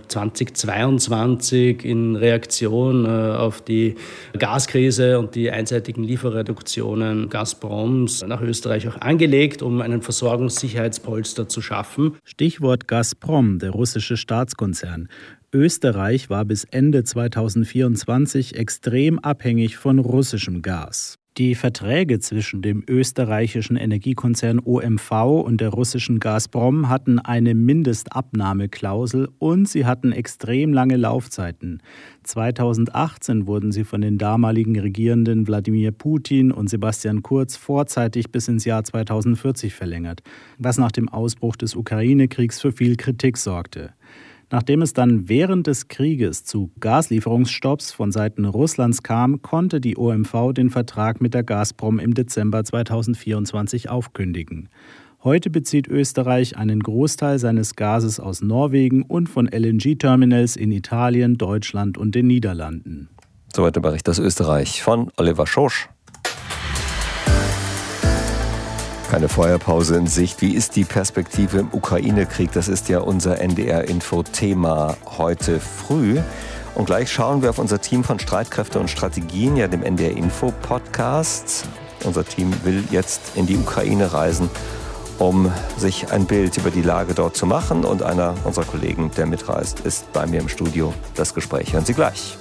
2022 in Reaktion auf die Gaskrise und die einseitigen Lieferreduktionen Gazproms nach Österreich auch angelegt, um einen Versorgungssicherheitspolster zu schaffen. Stichwort Gazprom, der russische Staatskonzern. Österreich war bis Ende 2024 extrem abhängig von russischem Gas. Die Verträge zwischen dem österreichischen Energiekonzern OMV und der russischen Gazprom hatten eine Mindestabnahmeklausel und sie hatten extrem lange Laufzeiten. 2018 wurden sie von den damaligen Regierenden Wladimir Putin und Sebastian Kurz vorzeitig bis ins Jahr 2040 verlängert, was nach dem Ausbruch des Ukraine-Kriegs für viel Kritik sorgte. Nachdem es dann während des Krieges zu Gaslieferungsstopps von Seiten Russlands kam, konnte die OMV den Vertrag mit der Gazprom im Dezember 2024 aufkündigen. Heute bezieht Österreich einen Großteil seines Gases aus Norwegen und von LNG-Terminals in Italien, Deutschland und den Niederlanden. Soweit der Bericht aus Österreich von Oliver Schosch. Keine Feuerpause in Sicht. Wie ist die Perspektive im Ukraine-Krieg? Das ist ja unser NDR-Info-Thema heute früh. Und gleich schauen wir auf unser Team von Streitkräfte und Strategien, ja dem NDR-Info-Podcast. Unser Team will jetzt in die Ukraine reisen, um sich ein Bild über die Lage dort zu machen. Und einer unserer Kollegen, der mitreist, ist bei mir im Studio. Das Gespräch hören Sie gleich.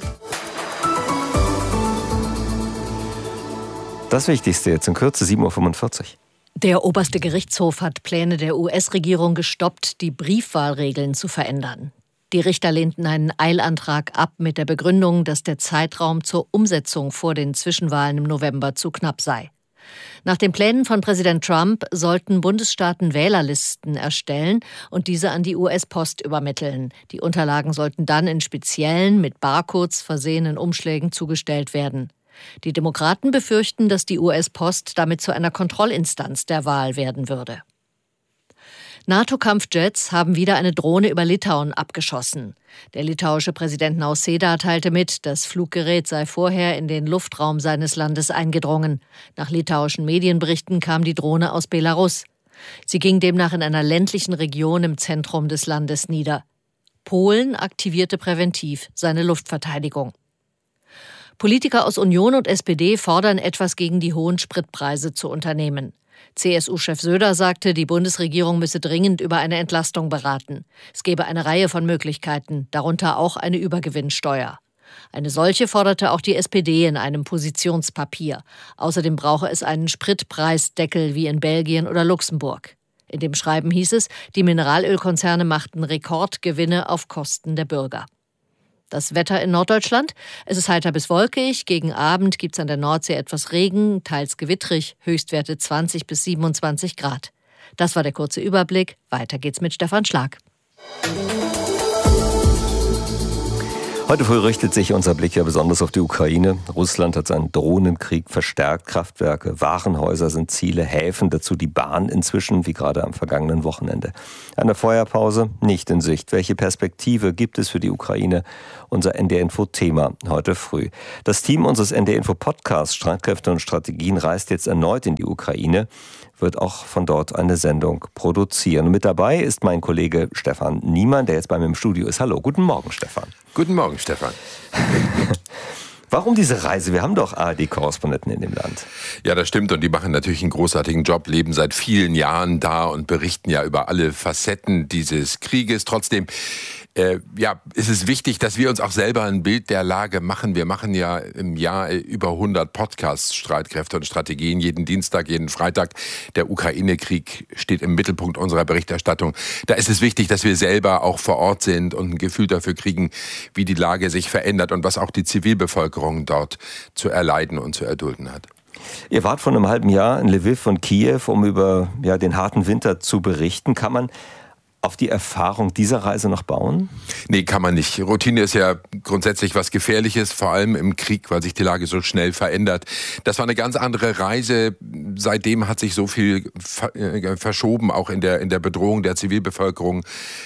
Das Wichtigste jetzt in Kürze, 7:45 Uhr. Der oberste Gerichtshof hat Pläne der US-Regierung gestoppt, die Briefwahlregeln zu verändern. Die Richter lehnten einen Eilantrag ab mit der Begründung, dass der Zeitraum zur Umsetzung vor den Zwischenwahlen im November zu knapp sei. Nach den Plänen von Präsident Trump sollten Bundesstaaten Wählerlisten erstellen und diese an die US-Post übermitteln. Die Unterlagen sollten dann in speziellen, mit Barcodes versehenen Umschlägen zugestellt werden. Die Demokraten befürchten, dass die US-Post damit zu einer Kontrollinstanz der Wahl werden würde. NATO-Kampfjets haben wieder eine Drohne über Litauen abgeschossen. Der litauische Präsident Nausėda teilte mit, das Fluggerät sei vorher in den Luftraum seines Landes eingedrungen. Nach litauischen Medienberichten kam die Drohne aus Belarus. Sie ging demnach in einer ländlichen Region im Zentrum des Landes nieder. Polen aktivierte präventiv seine Luftverteidigung. Politiker aus Union und SPD fordern, etwas gegen die hohen Spritpreise zu unternehmen. CSU-Chef Söder sagte, die Bundesregierung müsse dringend über eine Entlastung beraten. Es gebe eine Reihe von Möglichkeiten, darunter auch eine Übergewinnsteuer. Eine solche forderte auch die SPD in einem Positionspapier. Außerdem brauche es einen Spritpreisdeckel wie in Belgien oder Luxemburg. In dem Schreiben hieß es, die Mineralölkonzerne machten Rekordgewinne auf Kosten der Bürger. Das Wetter in Norddeutschland? Es ist heiter bis wolkig. Gegen Abend gibt es an der Nordsee etwas Regen, teils gewittrig, Höchstwerte 20 bis 27 Grad. Das war der kurze Überblick. Weiter geht's mit Stefan Schlag. Heute früh richtet sich unser Blick ja besonders auf die Ukraine. Russland hat seinen Drohnenkrieg verstärkt. Kraftwerke, Warenhäuser sind Ziele, Häfen, dazu die Bahn inzwischen, wie gerade am vergangenen Wochenende. Eine Feuerpause nicht in Sicht. Welche Perspektive gibt es für die Ukraine? Unser NDR-Info-Thema heute früh. Das Team unseres NDR-Info-Podcasts Streitkräfte und Strategien reist jetzt erneut in die Ukraine, wird auch von dort eine Sendung produzieren. Und mit dabei ist mein Kollege Stefan Niemann, der jetzt bei mir im Studio ist. Hallo, guten Morgen, Stefan. Guten Morgen, Stefan. Warum diese Reise? Wir haben doch ARD-Korrespondenten in dem Land. Ja, das stimmt. Und die machen natürlich einen großartigen Job, leben seit vielen Jahren da und berichten ja über alle Facetten dieses Krieges. Trotzdem ist es wichtig, dass wir uns auch selber ein Bild der Lage machen. Wir machen ja im Jahr über 100 Podcasts, Streitkräfte und Strategien, jeden Dienstag, jeden Freitag. Der Ukraine-Krieg steht im Mittelpunkt unserer Berichterstattung. Da ist es wichtig, dass wir selber auch vor Ort sind und ein Gefühl dafür kriegen, wie die Lage sich verändert und was auch die Zivilbevölkerung dort zu erleiden und zu erdulden hat. Ihr wart vor einem halben Jahr in Lviv und Kiew, um über den harten Winter zu berichten. Kann man auf die Erfahrung dieser Reise noch bauen? Nee, kann man nicht. Routine ist ja grundsätzlich was Gefährliches, vor allem im Krieg, weil sich die Lage so schnell verändert. Das war eine ganz andere Reise. Seitdem hat sich so viel verschoben, auch in der Bedrohung der Zivilbevölkerung.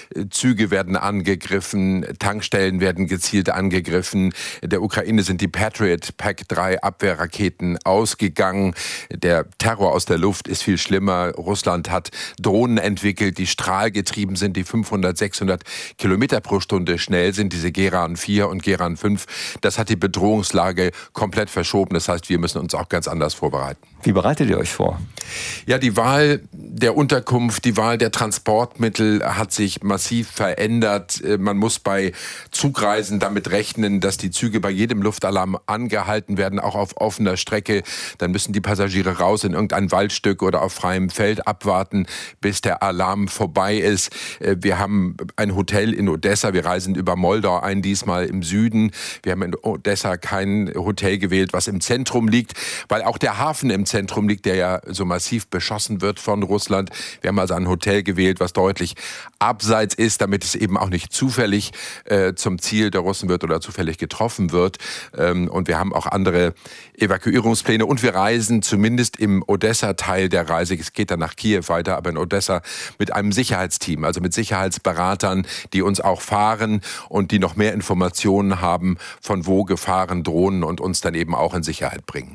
Züge werden angegriffen, Tankstellen werden gezielt angegriffen. Der Ukraine sind die Patriot PAC-3 Abwehrraketen ausgegangen. Der Terror aus der Luft ist viel schlimmer. Russland hat Drohnen entwickelt, die strahlgetrieben sind, die 500, 600 Kilometer pro Stunde schnell sind, diese Geran 4 und Geran 5. Das hat die Bedrohungslage komplett verschoben. Das heißt, wir müssen uns auch ganz anders vorbereiten. Wie bereitet ihr euch vor? Ja, die Wahl der Unterkunft, die Wahl der Transportmittel hat sich massiv verändert. Man muss bei Zugreisen damit rechnen, dass die Züge bei jedem Luftalarm angehalten werden, auch auf offener Strecke. Dann müssen die Passagiere raus in irgendein Waldstück oder auf freiem Feld abwarten, bis der Alarm vorbei ist. Wir haben ein Hotel in Odessa. Wir reisen über Moldau ein, diesmal im Süden. Wir haben in Odessa kein Hotel gewählt, was im Zentrum liegt, weil auch der Hafen im Zentrum liegt, der ja so massiv beschossen wird von Russland. Wir haben also ein Hotel gewählt, was deutlich abseits ist, damit es eben auch nicht zufällig zum Ziel der Russen wird oder zufällig getroffen wird. Und wir haben auch andere Evakuierungspläne. Und wir reisen zumindest im Odessa-Teil der Reise, es geht dann nach Kiew weiter, aber in Odessa mit einem Sicherheitsteam, also mit Sicherheitsberatern, die uns auch fahren und die noch mehr Informationen haben, von wo Gefahren drohen und uns dann eben auch in Sicherheit bringen.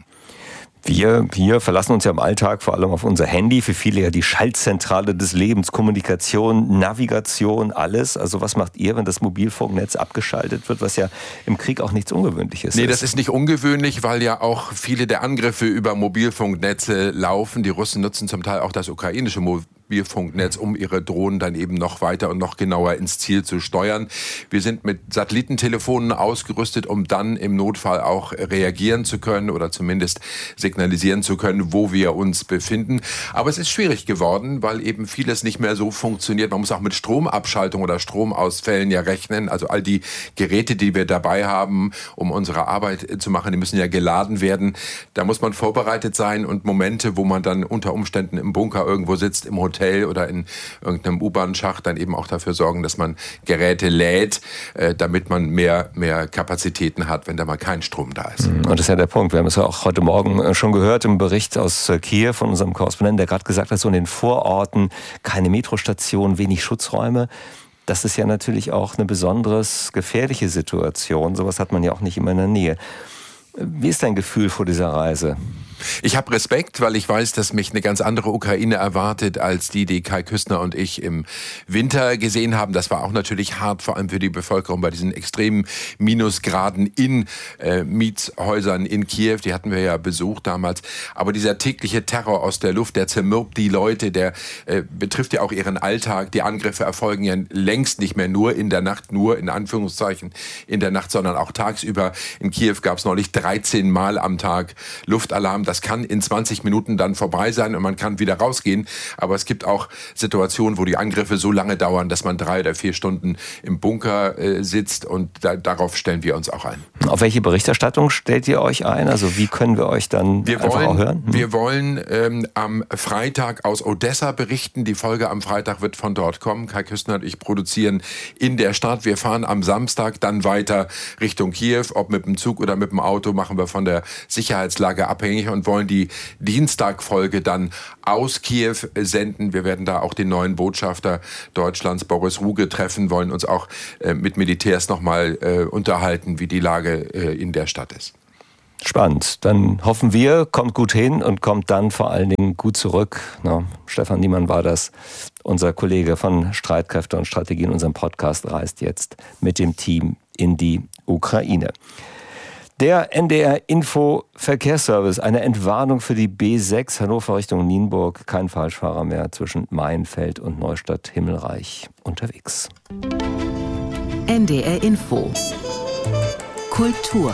Wir hier verlassen uns ja im Alltag vor allem auf unser Handy. Für viele ja die Schaltzentrale des Lebens, Kommunikation, Navigation, alles. Also was macht ihr, wenn das Mobilfunknetz abgeschaltet wird, was ja im Krieg auch nichts Ungewöhnliches ist? Nee, das ist nicht ungewöhnlich, weil ja auch viele der Angriffe über Mobilfunknetze laufen. Die Russen nutzen zum Teil auch das ukrainische Mobilfunknetz, um ihre Drohnen dann eben noch weiter und noch genauer ins Ziel zu steuern. Wir sind mit Satellitentelefonen ausgerüstet, um dann im Notfall auch reagieren zu können oder zumindest signalisieren zu können, wo wir uns befinden. Aber es ist schwierig geworden, weil eben vieles nicht mehr so funktioniert. Man muss auch mit Stromabschaltung oder Stromausfällen ja rechnen. Also all die Geräte, die wir dabei haben, um unsere Arbeit zu machen, die müssen ja geladen werden. Da muss man vorbereitet sein und Momente, wo man dann unter Umständen im Bunker irgendwo sitzt, im Hotel oder in irgendeinem U-Bahn-Schacht, dann eben auch dafür sorgen, dass man Geräte lädt, damit man mehr Kapazitäten hat, wenn da mal kein Strom da ist. Und das ist ja der Punkt. Wir haben es ja auch heute Morgen schon gehört im Bericht aus Kiew von unserem Korrespondenten, der gerade gesagt hat, so in den Vororten keine Metrostation, wenig Schutzräume. Das ist ja natürlich auch eine besonders gefährliche Situation. Sowas hat man ja auch nicht immer in der Nähe. Wie ist dein Gefühl vor dieser Reise? Ich habe Respekt, weil ich weiß, dass mich eine ganz andere Ukraine erwartet, als die Kai Küstner und ich im Winter gesehen haben. Das war auch natürlich hart, vor allem für die Bevölkerung bei diesen extremen Minusgraden in Mietshäusern in Kiew. Die hatten wir ja besucht damals. Aber dieser tägliche Terror aus der Luft, der zermürbt die Leute, der betrifft ja auch ihren Alltag. Die Angriffe erfolgen ja längst nicht mehr nur in der Nacht, nur in Anführungszeichen in der Nacht, sondern auch tagsüber. In Kiew gab es neulich 13 Mal am Tag Luftalarm. Das kann in 20 Minuten dann vorbei sein und man kann wieder rausgehen. Aber es gibt auch Situationen, wo die Angriffe so lange dauern, dass man 3 oder 4 Stunden im Bunker sitzt und darauf stellen wir uns auch ein. Auf welche Berichterstattung stellt ihr euch ein? Also wie können wir euch dann auch hören? Wir wollen am Freitag aus Odessa berichten. Die Folge am Freitag wird von dort kommen. Kai Küstner und ich produzieren in der Stadt. Wir fahren am Samstag dann weiter Richtung Kiew. Ob mit dem Zug oder mit dem Auto, machen wir von der Sicherheitslage abhängig und wollen die Dienstagfolge dann aus Kiew senden. Wir werden da auch den neuen Botschafter Deutschlands, Boris Ruge, treffen, wollen uns auch mit Militärs nochmal unterhalten, wie die Lage in der Stadt ist. Spannend. Dann hoffen wir, kommt gut hin und kommt dann vor allen Dingen gut zurück. Stefan Niemann war das. Unser Kollege von Streitkräfte und Strategie in unserem Podcast reist jetzt mit dem Team in die Ukraine. Der NDR-Info-Verkehrsservice, eine Entwarnung für die B6 Hannover Richtung Nienburg. Kein Falschfahrer mehr zwischen Maienfeld und Neustadt-Himmelreich unterwegs. NDR Info. Kultur.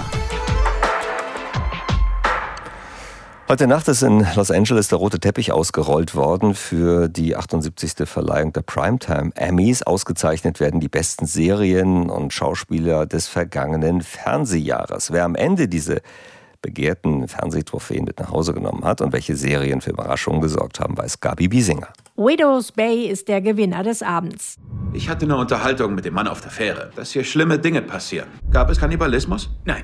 Heute Nacht ist in Los Angeles der rote Teppich ausgerollt worden für die 78. Verleihung der Primetime Emmys. Ausgezeichnet werden die besten Serien und Schauspieler des vergangenen Fernsehjahres. Wer am Ende diese begehrten Fernsehtrophäen mit nach Hause genommen hat und welche Serien für Überraschungen gesorgt haben, weiß Gabi Biesinger. Widow's Bay ist der Gewinner des Abends. Ich hatte eine Unterhaltung mit dem Mann auf der Fähre, dass hier schlimme Dinge passieren. Gab es Kannibalismus? Nein.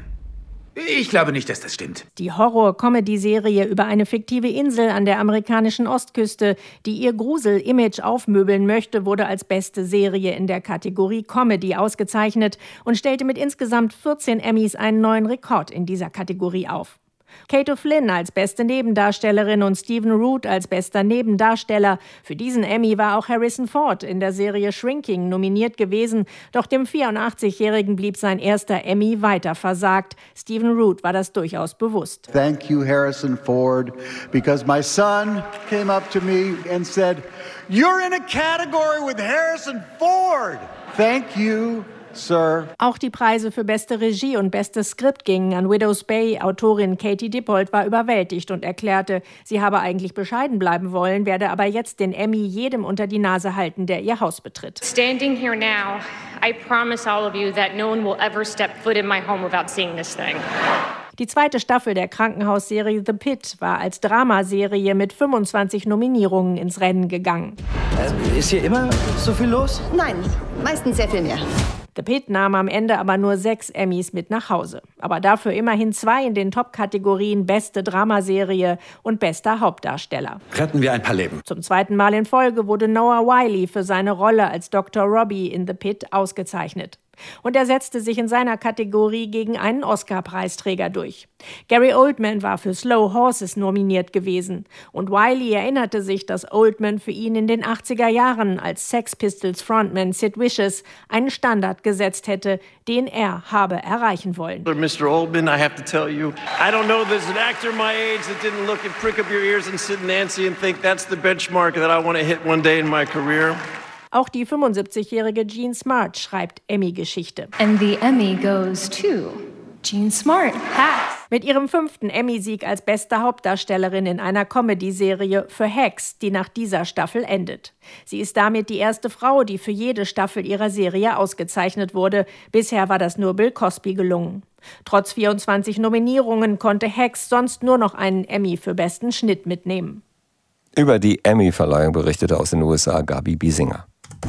Ich glaube nicht, dass das stimmt. Die Horror-Comedy-Serie über eine fiktive Insel an der amerikanischen Ostküste, die ihr Grusel-Image aufmöbeln möchte, wurde als beste Serie in der Kategorie Comedy ausgezeichnet und stellte mit insgesamt 14 Emmys einen neuen Rekord in dieser Kategorie auf. Kate O'Flynn als beste Nebendarstellerin und Stephen Root als bester Nebendarsteller. Für diesen Emmy war auch Harrison Ford in der Serie Shrinking nominiert gewesen, doch dem 84-Jährigen blieb sein erster Emmy weiter versagt. Stephen Root war das durchaus bewusst. Thank you, Harrison Ford, because my son came up to me and said, "You're in a category with Harrison Ford." Thank you. Sir. Auch die Preise für beste Regie und bestes Skript gingen an Widow's Bay. Autorin Katie Dippold war überwältigt und erklärte, sie habe eigentlich bescheiden bleiben wollen, werde aber jetzt den Emmy jedem unter die Nase halten, der ihr Haus betritt. Standing here now, I promise all of you that no one will ever step foot in my home without seeing this thing. Die zweite Staffel der Krankenhausserie The Pit war als Dramaserie mit 25 Nominierungen ins Rennen gegangen. Ist hier immer so viel los? Nein, meistens sehr viel mehr. The Pit nahm am Ende aber nur 6 Emmys mit nach Hause. Aber dafür immerhin 2 in den Top-Kategorien Beste Dramaserie und Bester Hauptdarsteller. Retten wir ein paar Leben. Zum zweiten Mal in Folge wurde Noah Wyle für seine Rolle als Dr. Robbie in The Pit ausgezeichnet. Und er setzte sich in seiner Kategorie gegen einen Oscar-Preisträger durch. Gary Oldman war für Slow Horses nominiert gewesen. Und Wiley erinnerte sich, dass Oldman für ihn in den 80er Jahren als Sex Pistols Frontman Sid Vicious einen Standard gesetzt hätte, den er habe erreichen wollen. Mr. Oldman, I have to tell you, I don't know there's an actor my age that didn't look and prick up your ears and sit Nancy and think that's the benchmark that I want to hit one day in my career. Auch die 75-jährige Jean Smart schreibt Emmy-Geschichte. And the Emmy goes to Jean Smart. Hacks. Mit ihrem 5. Emmy-Sieg als beste Hauptdarstellerin in einer Comedy-Serie für Hacks, die nach dieser Staffel endet. Sie ist damit die erste Frau, die für jede Staffel ihrer Serie ausgezeichnet wurde. Bisher war das nur Bill Cosby gelungen. Trotz 24 Nominierungen konnte Hacks sonst nur noch einen Emmy für besten Schnitt mitnehmen. Über die Emmy-Verleihung berichtete aus den USA Gabi Biesinger.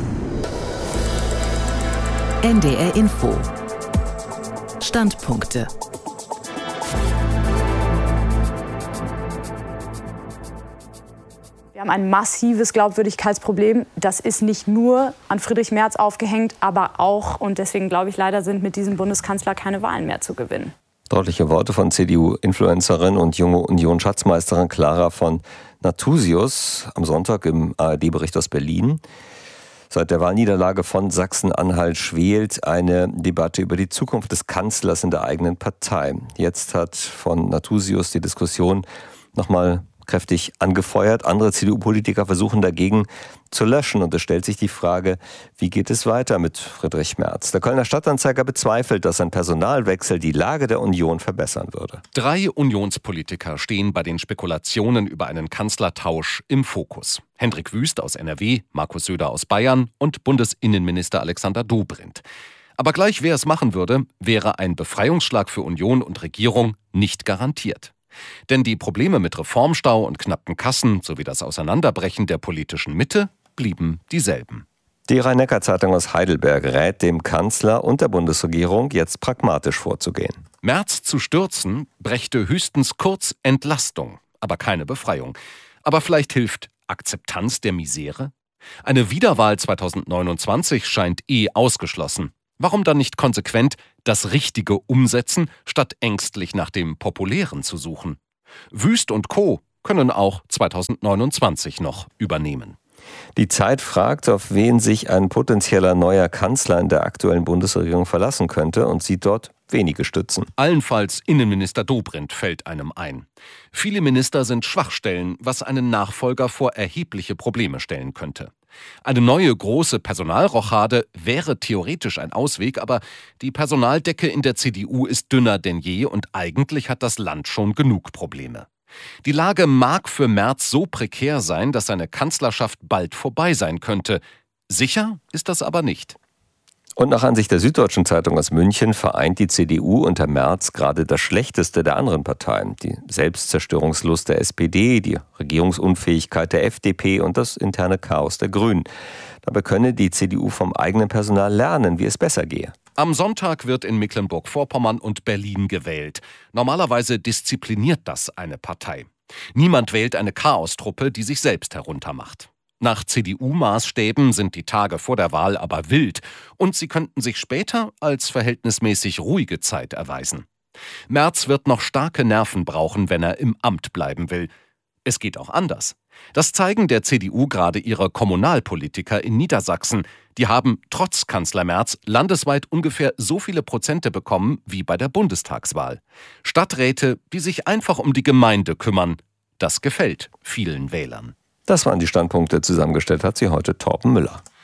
NDR Info. Standpunkte. Wir haben ein massives Glaubwürdigkeitsproblem. Das ist nicht nur an Friedrich Merz aufgehängt, aber auch, und deswegen glaube ich leider, sind mit diesem Bundeskanzler keine Wahlen mehr zu gewinnen. Deutliche Worte von CDU-Influencerin und junge Union-Schatzmeisterin Clara von Nathusius am Sonntag im ARD-Bericht aus Berlin. Seit der Wahlniederlage von Sachsen-Anhalt schwelt eine Debatte über die Zukunft des Kanzlers in der eigenen Partei. Jetzt hat von Nathusius die Diskussion nochmal kräftig angefeuert. Andere CDU-Politiker versuchen dagegen zu löschen. Und es stellt sich die Frage, wie geht es weiter mit Friedrich Merz? Der Kölner Stadtanzeiger bezweifelt, dass ein Personalwechsel die Lage der Union verbessern würde. 3 Unionspolitiker stehen bei den Spekulationen über einen Kanzlertausch im Fokus. Hendrik Wüst aus NRW, Markus Söder aus Bayern und Bundesinnenminister Alexander Dobrindt. Aber gleich wer es machen würde, wäre ein Befreiungsschlag für Union und Regierung nicht garantiert. Denn die Probleme mit Reformstau und knappen Kassen sowie das Auseinanderbrechen der politischen Mitte blieben dieselben. Die Rhein-Neckar-Zeitung aus Heidelberg rät dem Kanzler und der Bundesregierung, jetzt pragmatisch vorzugehen. Merz zu stürzen brächte höchstens kurz Entlastung, aber keine Befreiung. Aber vielleicht hilft Akzeptanz der Misere? Eine Wiederwahl 2029 scheint ausgeschlossen. Warum dann nicht konsequent das Richtige umsetzen, statt ängstlich nach dem Populären zu suchen? Wüst und Co. können auch 2029 noch übernehmen. Die Zeit fragt, auf wen sich ein potenzieller neuer Kanzler in der aktuellen Bundesregierung verlassen könnte und sieht dort wenige Stützen. Allenfalls Innenminister Dobrindt fällt einem ein. Viele Minister sind Schwachstellen, was einen Nachfolger vor erhebliche Probleme stellen könnte. Eine neue große Personalrochade wäre theoretisch ein Ausweg, aber die Personaldecke in der CDU ist dünner denn je und eigentlich hat das Land schon genug Probleme. Die Lage mag für Merz so prekär sein, dass seine Kanzlerschaft bald vorbei sein könnte. Sicher ist das aber nicht. Und nach Ansicht der Süddeutschen Zeitung aus München vereint die CDU unter Merz gerade das Schlechteste der anderen Parteien. Die Selbstzerstörungslust der SPD, die Regierungsunfähigkeit der FDP und das interne Chaos der Grünen. Dabei könne die CDU vom eigenen Personal lernen, wie es besser gehe. Am Sonntag wird in Mecklenburg-Vorpommern und Berlin gewählt. Normalerweise diszipliniert das eine Partei. Niemand wählt eine Chaostruppe, die sich selbst heruntermacht. Nach CDU-Maßstäben sind die Tage vor der Wahl aber wild und sie könnten sich später als verhältnismäßig ruhige Zeit erweisen. Merz wird noch starke Nerven brauchen, wenn er im Amt bleiben will. Es geht auch anders. Das zeigen der CDU gerade ihre Kommunalpolitiker in Niedersachsen. Die haben trotz Kanzler Merz landesweit ungefähr so viele Prozente bekommen wie bei der Bundestagswahl. Stadträte, die sich einfach um die Gemeinde kümmern. Das gefällt vielen Wählern. Das waren die Standpunkte. Zusammengestellt hat sie heute Torben Müller.